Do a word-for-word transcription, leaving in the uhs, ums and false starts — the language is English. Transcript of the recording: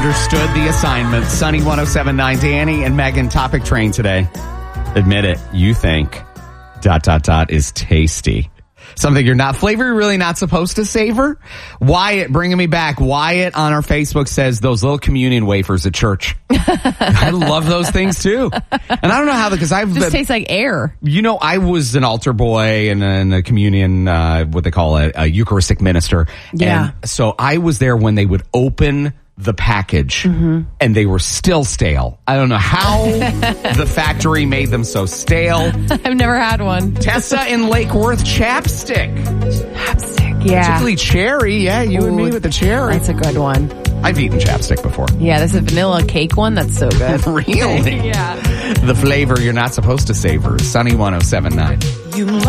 understood the assignment. Sunny one oh seven point nine, Danny and Megan, topic train today. Admit it, you think dot, dot, dot is tasty. Something you're not, flavor you're really not supposed to savor. Wyatt, bringing me back. Wyatt on our Facebook says those little communion wafers at church. I love those things too. And I don't know how, because I've... Just tastes like air. You know, I was an altar boy and, and a communion, uh, what they call a, a Eucharistic minister. Yeah. And so I was there when they would open the package, mm-hmm. and they were still stale. I don't know how the factory made them so stale. I've never had one. Tessa in Lake Worth, chapstick. Chapstick, yeah. Particularly cherry. Yeah, you Ooh, and me with the cherry. That's a good one. I've eaten chapstick before. Yeah, there's a vanilla cake one. That's so good. Really? Yeah. The flavor you're not supposed to savor. Sunny one oh seven point nine. You